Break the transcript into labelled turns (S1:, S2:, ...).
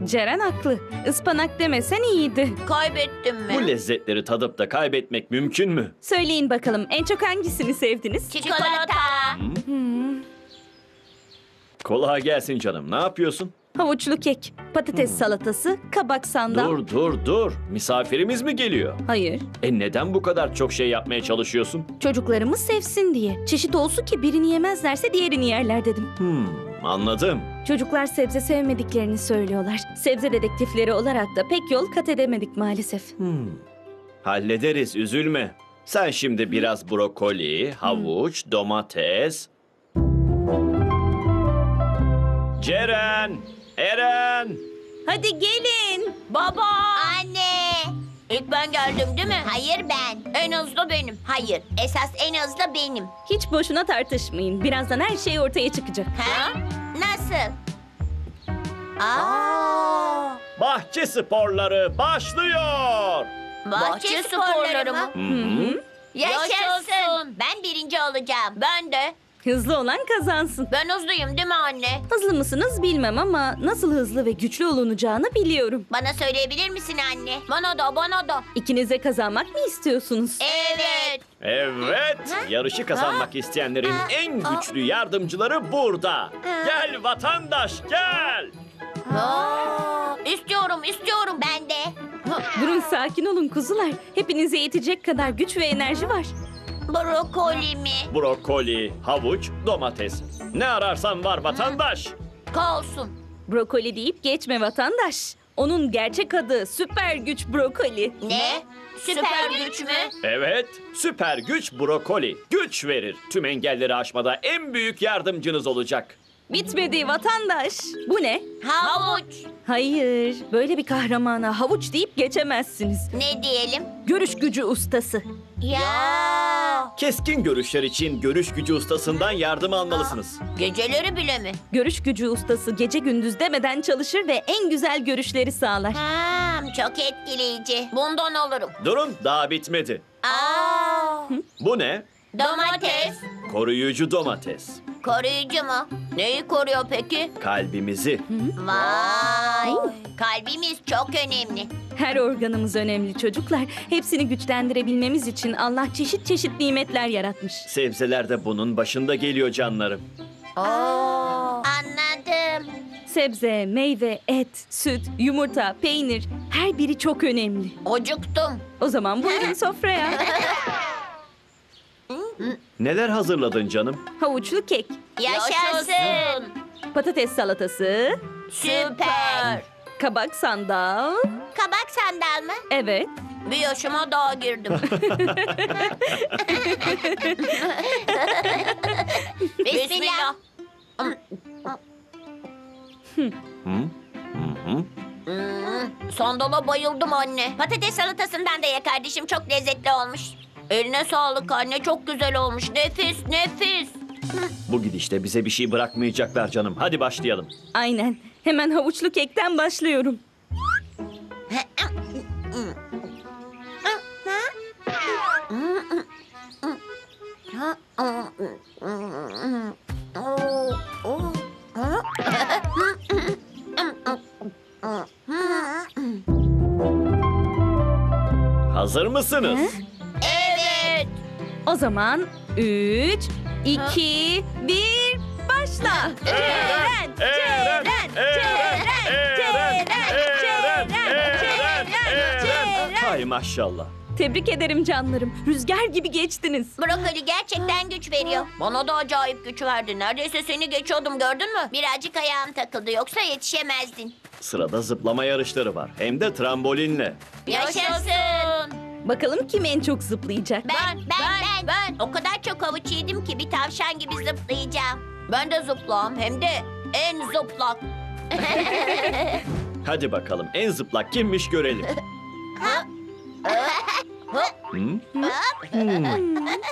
S1: Ceren haklı. Ispanak demesen iyiydi.
S2: Kaybettim mi?
S3: Bu lezzetleri tadıp da kaybetmek mümkün mü?
S1: Söyleyin bakalım en çok hangisini sevdiniz?
S2: Çikolata.
S3: Kolay gelsin canım. Ne yapıyorsun?
S1: Havuçlu kek, patates salatası, kabak sandal.
S3: Dur. Misafirimiz mi geliyor?
S1: Hayır.
S3: Neden bu kadar çok şey yapmaya çalışıyorsun?
S1: Çocuklarımız sevsin diye. Çeşit olsun ki birini yemezlerse diğerini yerler dedim.
S3: Anladım.
S1: Çocuklar sebze sevmediklerini söylüyorlar. Sebze dedektifleri olarak da pek yol kat edemedik maalesef.
S3: Hallederiz, üzülme. Sen şimdi biraz brokoli, havuç, domates... Ceren! Eren!
S1: Hadi gelin.
S2: Baba. Anne. İlk ben geldim değil mi? Hayır ben. En hızlı benim. Hayır. Esas en hızlı benim.
S1: Hiç boşuna tartışmayın. Birazdan her şey ortaya çıkacak.
S2: Ha? Nasıl? Aa.
S3: Bahçe sporları başlıyor!
S2: Bahçe sporları mı?
S3: Hı.
S2: Yaşasın. Ben birinci olacağım. Ben de.
S1: Hızlı olan kazansın.
S2: Ben hızlıyım değil mi anne?
S1: Hızlı mısınız bilmem ama nasıl hızlı ve güçlü olunacağını biliyorum.
S2: Bana söyleyebilir misin anne? Bana da.
S1: İkinize kazanmak mı istiyorsunuz?
S2: Evet.
S3: Evet, yarışı kazanmak isteyenlerin en güçlü yardımcıları burada. Gel vatandaş, gel!
S2: İstiyorum. Ben de.
S1: Durun sakin olun kuzular. Hepinize yetecek kadar güç ve enerji var.
S2: Brokoli mi?
S3: Brokoli, havuç, domates. Ne ararsan var vatandaş.
S2: Kalsın.
S1: Brokoli deyip geçme vatandaş. Onun gerçek adı süper güç brokoli.
S2: Ne? Süper güç mü?
S3: Evet, süper güç brokoli. Güç verir. Tüm engelleri aşmada en büyük yardımcınız olacak.
S1: Bitmedi vatandaş. Bu ne?
S2: Havuç.
S1: Hayır, böyle bir kahramana havuç deyip geçemezsiniz.
S2: Ne diyelim?
S1: Görüş gücü ustası.
S2: Ya.
S3: Keskin görüşler için görüş gücü ustasından yardım almalısınız.
S2: Geceleri bile mi?
S1: Görüş gücü ustası gece gündüz demeden çalışır ve en güzel görüşleri sağlar.
S2: Çok etkileyici. Bundan alırım.
S3: Durun, daha bitmedi. Bu ne?
S2: Domates.
S3: Koruyucu domates.
S2: Koruyucu mu? Neyi koruyor peki?
S3: Kalbimizi.
S2: Vay. Kalbimiz çok önemli.
S1: Her organımız önemli çocuklar. Hepsini güçlendirebilmemiz için Allah çeşit çeşit nimetler yaratmış.
S3: Sebzeler de bunun başında geliyor canlarım.
S2: Anladım.
S1: Sebze, meyve, et, süt, yumurta, peynir her biri çok önemli.
S2: Acıktım.
S1: O zaman buyurun sofraya.
S3: Neler hazırladın canım?
S1: Havuçlu kek,
S2: Yaşasın.
S1: patates salatası,
S2: Süper.
S1: kabak sandal.
S2: Kabak sandal mı?
S1: Evet.
S2: Bir yaşıma daha girdim. Bismillah. Sandala bayıldım anne. Patates salatasından da ye kardeşim, çok lezzetli olmuş. Eline sağlık anne, çok güzel olmuş. Nefis.
S3: Bu gidişte bize bir şey bırakmayacaklar canım. Hadi başlayalım.
S1: Aynen. Hemen havuçlu kekten başlıyorum.
S3: Hazır mısınız?
S2: Evet.
S1: O zaman 3, 2, 1, başla.
S3: Hay maşallah.
S1: Tebrik ederim canlarım. Rüzgar gibi geçtiniz.
S2: Brokoli gerçekten güç veriyor. Bana da acayip güç verdi. Neredeyse seni geçiyordum, gördün mü? Birazcık ayağım takıldı, yoksa yetişemezdin.
S3: Sırada zıplama yarışları var. Hem de trambolinle.
S2: Yaşasın.
S1: Bakalım kim en çok zıplayacak?
S2: Ben. O kadar çok havuç yedim ki bir tavşan gibi zıplayacağım. Ben de zıplam, hem de en zıplak.
S3: Hadi bakalım en zıplak kimmiş görelim.